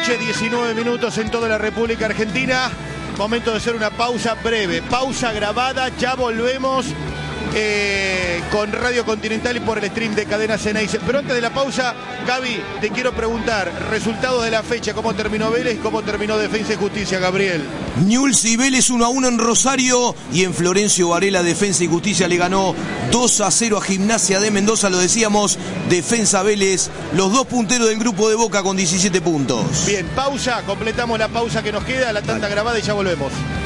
noche, 19 minutos en toda la República Argentina. Momento de hacer una pausa breve, pausa grabada, ya volvemos con Radio Continental y por el stream de Cadena Ceneice. Pero antes de la pausa, Gaby, te quiero preguntar, resultados de la fecha, ¿cómo terminó Vélez? ¿Cómo terminó Defensa y Justicia, Gabriel? Newell's y Vélez 1-1 en Rosario, y en Florencio Varela Defensa y Justicia le ganó 2-0 a Gimnasia de Mendoza. Lo decíamos, Defensa Vélez, los dos punteros del grupo de Boca con 17 puntos. Bien, pausa, completamos la pausa que nos queda, la tanta grabada y ya volvemos.